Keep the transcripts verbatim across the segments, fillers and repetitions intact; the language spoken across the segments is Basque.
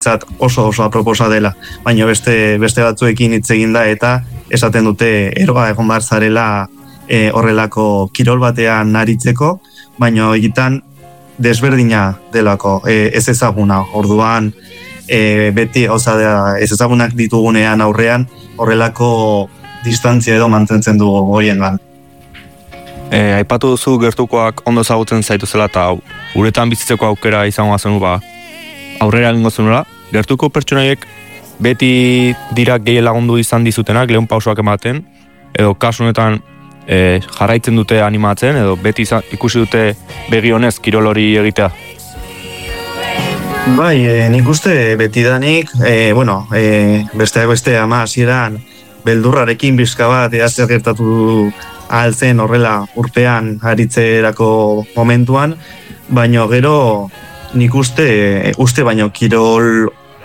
zat oso oso aproposa dela, baina beste beste batzuekin hitz egin da eta esaten dute eroa egon behar zarela e, horrelako kirol batean aritzeko, baina egitan desberdina delako, e, ez ezaguna, orduan e, beti oza da, ez ezagunak ditugunean aurrean horrelako distantzia edo mantentzen dugu goiengan. E, aipatu duzu gertukoak ondo ezagutzen zaituzela eta uretan bizitzeko aukera izango zenu ba aurrera egingo zenuela, gertuko pertsonaiek beti dira gehi lagundu izan dizutenak lehen pausoak ematen, edo kasu honetan e, jarraitzen dute animatzen, edo beti izan, ikusi dute begi honez kirol hori egitea? Bai, e, nik uste betidanik, e, bueno, e, besteak beste ama hasieran beldurrarekin bizka bat ea zer gertatu ahal zen horrela urpean aritzerako momentuan, baino gero nik uste, uste baino kirol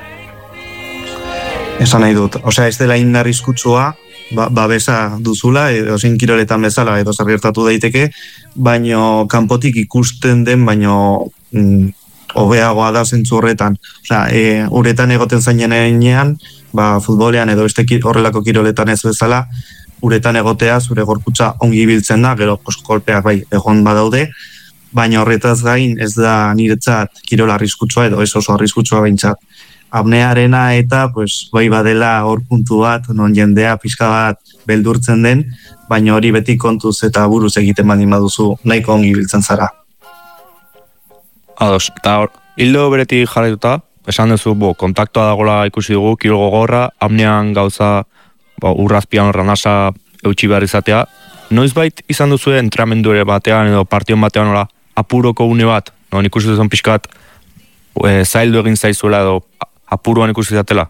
esan nahi dut, osea ez dela inarrizkutsua, ba, babesa duzula, edo zein kiroletan bezala, edo zer gertatu daiteke, baino kanpotik ikusten den, baino mm, hobeagoa da zentzu horretan. Osea, e, uretan egoten zainenean, ba, futbolean edo beste horrelako kiroletan ez bezala, uretan egotea zure gorputza ongi biltzen da, gero pues, kolpeak bai egon badaude, baina horretaz gain ez da niretzat kirola arriskutsua edo ez oso arriskutsua behintzat. Apnearena eta pues, bai badela hor puntu bat, non jendea pixka bat beldurtzen den, baina hori beti kontuz eta buruz egiten baldin baduzu nahiko ongi biltzen zara. Ados, eta hor, hildo beretik jarraituta, esan duzu, bo, kontaktoa dagoela ikusi dugu, kirol gogorra, apnean gauza, bo, urrazpian horra nasa eutxi behar izatea. Noizbait izan duzu entrenamendu ere batean edo partion batean hola apuroko une bat, no, ikusi duzun pixka bat e, zaildu egin zaizuela edo apuruan ikusi zatela?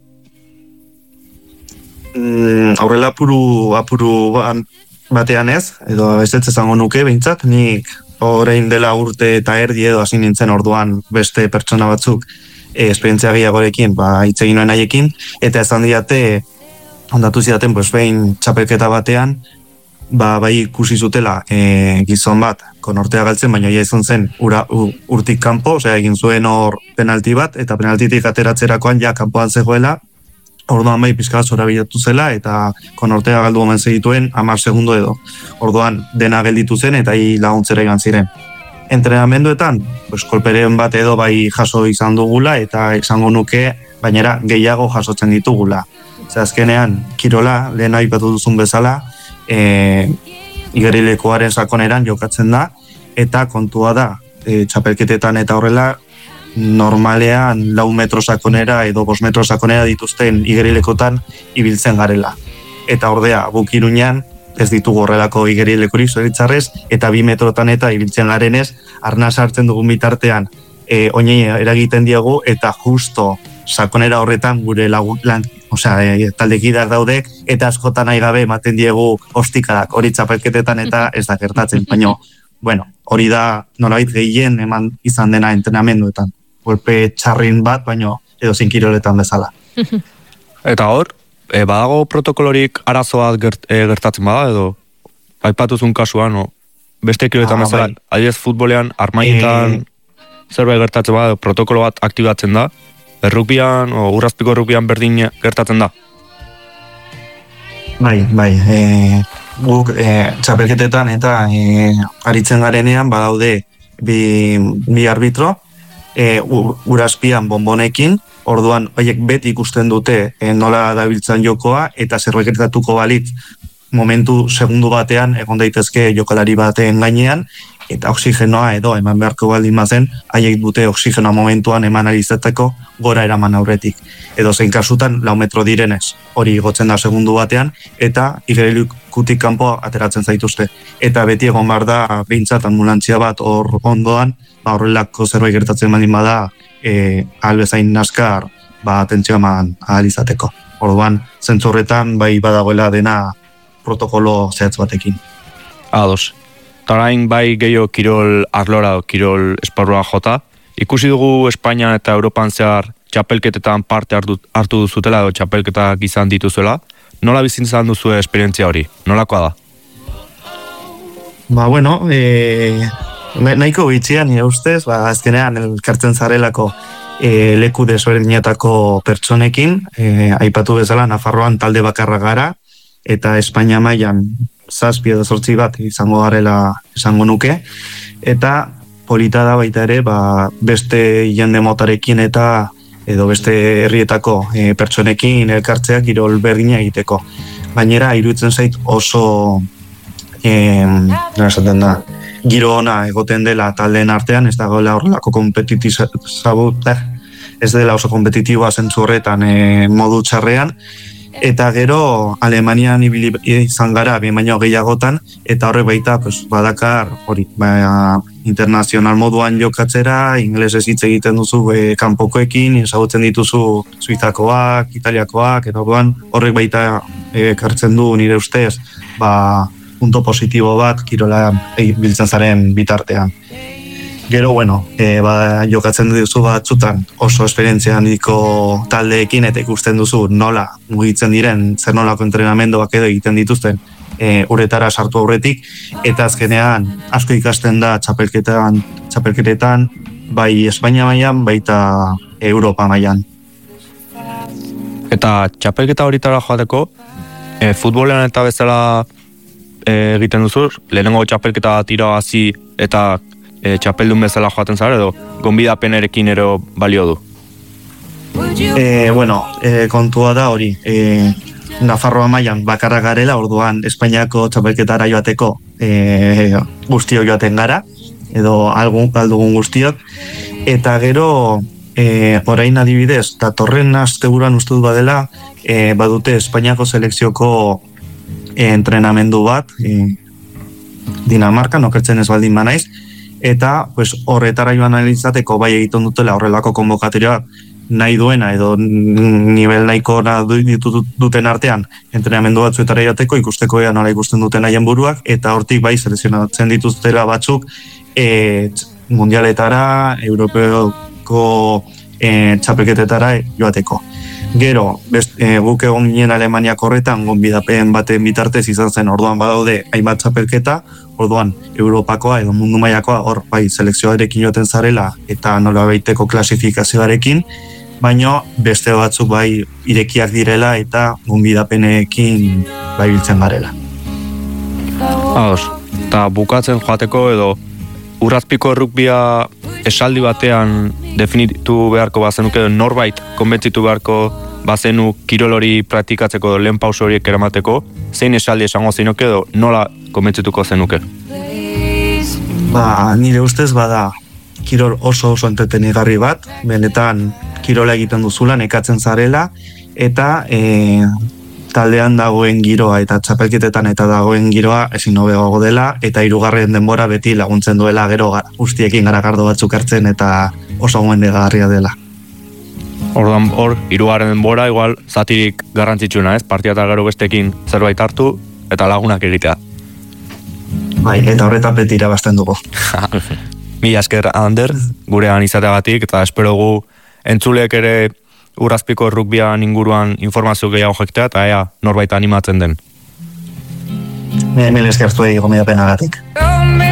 Mm, aurrela apuru, apuru batean ez, edo ez ez ezango nuke behintzat, nik orain dela urte eta erdi edo hasi nintzen orduan beste pertsona batzuk e, esperientzia gehiagorekin, ba, hitz egin nuen haiekin, eta esan diate, ondatu zidaten, pues, behin txapelketa batean, ba, bai ikusi zutela e, gizon bat, konortea galtzen, baina ja izan zen ura, u, urtik kanpo, osea, egin zuen hor penalti bat, eta penaltitik ateratzerakoan ja kanpoan zegoela, orduan bai pizka bat zorabilatu zela, eta konortea galdu omen segituen hamar segundo edo. Orduan dena gelditu zen, eta hi laguntzera igan ziren. Entrenamenduetan, pues, kolperen bat edo bai jaso izan dugula, eta esango nuke, bainera gehiago jasotzen ditugula. Zer azkenean, kirola, lehen aipatu duzun bezala, e, igerilekoaren sakoneran jokatzen da, eta kontua da, e, txapelketetan eta horrela, normalean lau metro sakonera edo bost metro sakonera dituzten igerilekotan ibiltzen garela. Eta ordea, guk Iruñan ez ditugu horrelako igerilekorik zoritxarrez, eta bi metrotan eta ibiltzen garenez, arnasa hartzen dugun bitartean e, oinei eragiten diegu, eta justo sakonera horretan gure lagun, lan, osea, e, taldekideak daudek, eta askotan nahi gabe ematen diegu ostikadak, hori txapelketetan eta ez da gertatzen, baina, bueno, hori da nolabait gehien eman izan dena entrenamenduetan. Golpe txarrin bat, baino edo zein kiroletan bezala. Eta hor, e, badago protokolorik arazo bat gert, e, gertatzen bada, edo aipatuzun kasuan, no? Beste kiroletan ah, bezala, bai. Adibidez futbolean, armainetan, e... zerbait gertatzen bada, protokolo bat aktibatzen da, errupian, o urrazpiko errupian berdin gertatzen da? Bai, bai, e, guk e, txapelketetan eta e, aritzen garenean badaude bi, bi arbitro, E, urazpian bonbonekin, orduan horiek beti ikusten dute e, nola dabiltzan jokoa, eta zerbait gertatuko balitz momentu segundu batean egon daitezke jokalari baten gainean, eta oxigenoa edo eman beharko baldin mazen, haiek dute oxigenoa momentuan eman alizateko gora eraman aurretik. Edo zein kasutan lau metro direnez, hori igotzen da segundu batean, eta igerilikutik kanpo ateratzen zaituzte. Eta beti egon behar da, behintzat ambulantzia bat hor ondoan, ba, horrelako zerbait gertatzen baldin bada, e, albezain naskar, ba, atentzioa eman ahal izateko. Orduan, zentzu horretan, bai badagoela dena protokolo zehatz batekin. Ados. Tarain bai gehiago kirol arlora, kirol esparrua jota. Ikusi dugu Espainian eta Europan zehar txapelketetan parte hartu, hartu duzutela edo txapelketak izan dituzuela. Nola bizin izan duzu esperientzia hori? Nolakoa da? Ba, bueno, e, nahiko bitxian, nire ustez, ba, azkenean elkartzen zarelako e, leku desberdinetako pertsonekin, e, aipatu bezala Nafarroan talde bakarra gara, eta Espainia mailan zazpi edo zortzi bat izango garela esango nuke, eta polita da baita ere, ba, beste jende motarekin eta edo beste herrietako e, pertsonekin elkartzeak kirol berdina egiteko. Gainera, iruditzen zait oso e, nora esaten da, giro ona egoten dela taldeen artean, ez dagoela horrelako kompetitizabut, ez dela oso kompetitiboa zentzu horretan e, modu txarrean, eta gero Alemanian ibili izan gara behin baino gehiagotan, eta horrek baita pues, badakar hori, ba, internazional moduan jokatzera, ingelesez hitz egiten duzu e, kanpokoekin, ezagutzen dituzu Suizakoak, Italiakoak, eta horrek baita ekartzen du nire ustez, ba, punto positibo bat kirola e, biltzen zaren bitartean. Gero, bueno, e, ba, jokatzen duzu batzutan oso esperientzia handiko taldeekin eta ikusten duzu nola mugitzen diren, zer nolako entrenamenduak edo egiten dituzten e, uretara sartu aurretik, eta azkenean asko ikasten da txapelketan, txapelketetan bai Espainia mailan, baita Europa mailan. Eta txapelketa horitara joateko, e, futbolean eta bezala e, egiten duzu, lehenengo txapelketa tira hasi eta E, txapeldun bezala joaten zara edo gonbidapenerekin ero balio du? E, bueno, e, kontua da hori, e, Nafarroa mailan bakarra garela, orduan Espainiako txapelketara joateko e, guztiok joaten gara, edo algun aldugun guztiok, eta gero e, orain adibidez, datorren asteburuan uste dut badela, e, badute Espainiako selekzioko e, entrenamendu bat, e, Dinamarka, nokertzen ez baldin banaiz, eta pues, horretara joan analizateko bai egiten dutela horrelako konbokatorioa nahi duena edo nivel nahiko duten artean entrenamendu batzuetara jateko ikusteko ea nola ikusten duten haien buruak, eta hortik bai selekzionatzen dituztela batzuk e, mundialetara, europeoko e, txapelketetara joateko. Gero, best, e, guk egon ginen Alemaniak horretan, gonbidapen baten bitartez izan zen, orduan badaude hainbat txapelketa, orduan Europakoa edo mundu mailakoa hor bai selekzioarekin joaten zarela eta nola baiteko klasifikazioarekin, baino beste batzuk bai irekiak direla eta gonbidapenekin bai biltzen garela. Ados, eta bukatzen joateko edo urrazpiko errukbia esaldi batean definitu beharko bazenuke edo norbait konbentzitu beharko bazenu kirol hori praktikatzeko lehen pauso horiek eramateko, zein esaldi esango zeinuke edo nola konbentzituko zenuke? Ba, nire ustez bada kirol oso oso entretenigarri bat, benetan kirola egiten duzula, nekatzen zarela, eta e, taldean dagoen giroa eta txapelketetan eta dagoen giroa ezin hobeago dela, eta hirugarren denbora beti laguntzen duela gero guztiekin garagardo batzuk hartzen eta oso gomendagarria dela. Orduan hor, hirugarren denbora igual zatirik garrantzitsuna, ez? Partia eta gero bestekin zerbait hartu eta lagunak egitea. Bai, eta horretan beti irabazten dugu. Mila esker, Ander, gurean izateagatik, eta espero gu entzuleek ere urrazpiko rugbian inguruan informazio gehiago jakitea, eta ea norbait animatzen den. Mila esker zuei gomendapenagatik.